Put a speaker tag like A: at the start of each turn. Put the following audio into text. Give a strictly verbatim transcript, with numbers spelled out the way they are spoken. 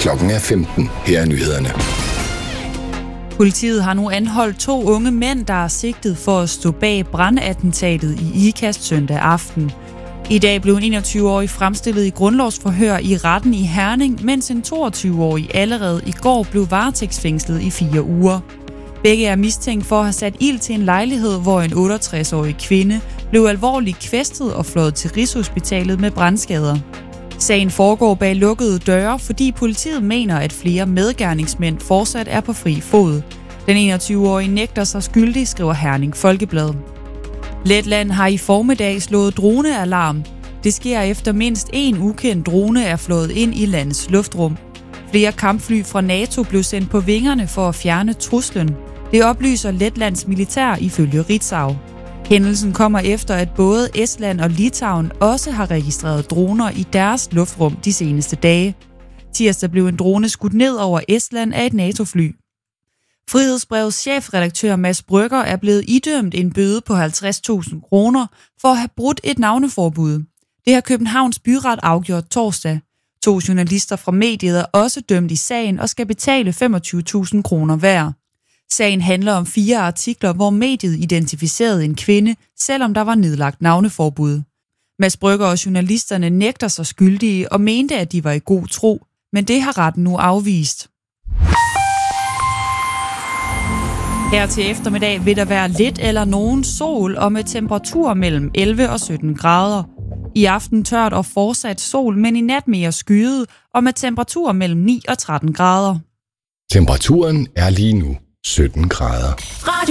A: Klokken er femten. Her er nyhederne.
B: Politiet har nu anholdt to unge mænd, der er sigtet for at stå bag brandattentatet i Ikast søndag aften. I dag blev en enogtyve-årig fremstillet i grundlovsforhør i retten i Herning, mens en toogtyve-årig allerede i går blev varetægtsfængslet i fire uger. Begge er mistænkt for at have sat ild til en lejlighed, hvor en otteogtres-årig kvinde blev alvorligt kvæstet og fløjet til Rigshospitalet med brandskader. Sagen foregår bag lukkede døre, fordi politiet mener, at flere medgerningsmænd fortsat er på fri fod. Den enogtyve-årige nægter sig skyldig, skriver Herning Folkeblad. Letland har i formiddag slået dronealarm. Det sker efter mindst en ukendt drone er flået ind i landets luftrum. Flere kampfly fra NATO blev sendt på vingerne for at fjerne truslen. Det oplyser Letlands militær ifølge Ritzau. Hændelsen kommer efter, at både Estland og Litauen også har registreret droner i deres luftrum de seneste dage. Tirsdag blev en drone skudt ned over Estland af et NATO-fly. Frihedsbrevets chefredaktør Mads Brügger er blevet idømt en bøde på halvtreds tusind kroner for at have brudt et navneforbud. Det har Københavns byret afgjort torsdag. To journalister fra mediet er også dømt i sagen og skal betale femogtyve tusind kroner hver. Sagen handler om fire artikler, hvor mediet identificerede en kvinde, selvom der var nedlagt navneforbud. Mads Brügger og journalisterne nægter sig skyldige og mente, at de var i god tro, men det har retten nu afvist. Her til eftermiddag vil der være lidt eller nogen sol og med temperaturer mellem elleve og sytten grader. I aften tørt og fortsat sol, men i nat mere skyet og med temperaturer mellem ni og tretten grader.
A: Temperaturen er lige nu sytten grader.